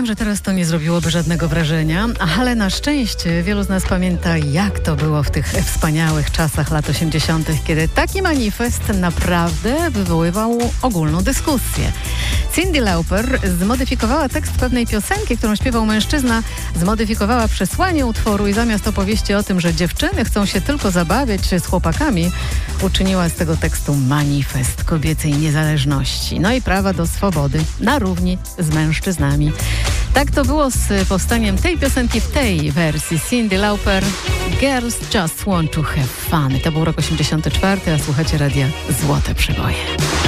Wiem, że teraz to nie zrobiłoby żadnego wrażenia, ale na szczęście wielu z nas pamięta, jak to było w tych wspaniałych czasach lat 80., kiedy taki manifest naprawdę wywoływał ogólną dyskusję. Cyndi Lauper zmodyfikowała tekst pewnej piosenki, którą śpiewał mężczyzna, zmodyfikowała przesłanie utworu i zamiast opowieści o tym, że dziewczyny chcą się tylko zabawiać z chłopakami, uczyniła z tego tekstu manifest kobiecej niezależności, no i prawa do swobody na równi z mężczyznami. Tak to było z powstaniem tej piosenki w tej wersji. Cyndi Lauper, Girls Just Want to Have Fun. To był rok 84, a słuchacie radia Złote Przeboje.